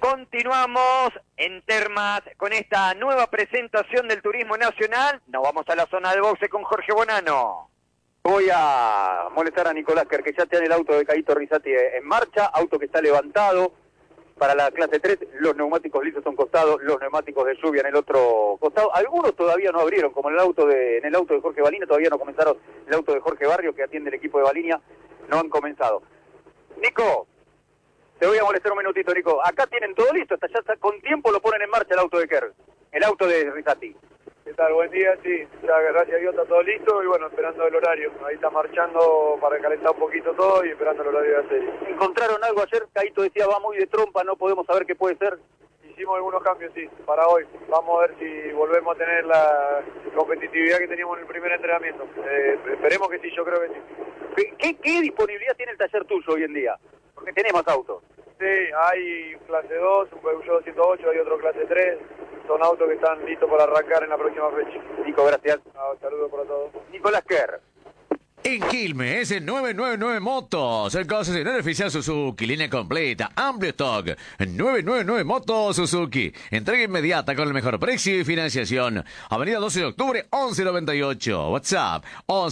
Continuamos en Termas con esta nueva presentación del turismo nacional. Nos vamos a la zona de boxe con Jorge Bonano. Voy a molestar a Nicolás Kerr, que ya tiene el auto de Caíto Rizzati en marcha, auto que está levantado para la clase 3, los neumáticos lisos a un costado, los neumáticos de lluvia en el otro costado. Algunos todavía no abrieron, como en el auto de Jorge Baliña, todavía no comenzaron. El auto de Jorge Barrio, que atiende el equipo de Baliña, no han comenzado. Nico, te voy a molestar un minutito, Nico. Acá tienen todo listo, hasta ya con tiempo lo ponen en marcha el auto de Kerr, el auto de Rizzati. ¿Qué tal? Buen día, sí, ya gracias a Dios está todo listo y bueno, esperando el horario. Ahí está marchando para calentar un poquito todo y esperando el horario de la serie. ¿Encontraron algo ayer? Caíto decía, va muy de trompa, no podemos saber qué puede ser. Hicimos algunos cambios, sí, para hoy. Vamos a ver si volvemos a tener la competitividad que teníamos en el primer entrenamiento. Esperemos que sí, yo creo que sí. ¿Qué disponibilidad tiene el taller tuyo hoy en día? Porque tenés más autos. Sí, hay clase 2, un Peugeot 208, hay otro clase 3. Son autos que están listos para arrancar en la próxima fecha. Nico, gracias. Saludos para todos. Nicolás Kerr. En Quilmes, en 999 Motos, el concesionario oficial Suzuki, línea completa, amplio stock. 999 Motos Suzuki, entrega inmediata con el mejor precio y financiación. Avenida 12 de octubre, 1198. WhatsApp,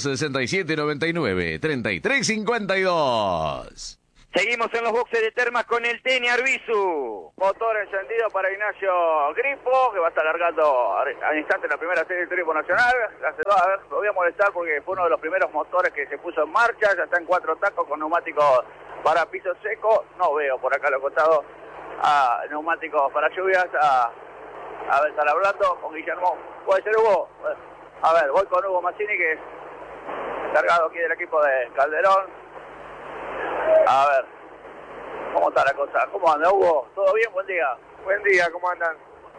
116799 3352. Seguimos en los boxes de Termas con el Teni Arbizu. Motor encendido para Ignacio Grifo, que va a estar largando al instante la primera serie del turismo nacional. A ver, lo voy a molestar porque fue uno de los primeros motores que se puso en marcha. Ya está en 4 tacos con neumáticos para piso seco. No veo por acá a los costados a neumáticos para lluvias. A ver, estar hablando con Guillermo. ¿Puede ser Hugo? A ver, voy con Hugo Mazzini, que es encargado aquí del equipo de Calderón. A ver, ¿cómo está la cosa? ¿Cómo anda, Hugo? ¿Todo bien? Buen día. Buen día, ¿cómo andan?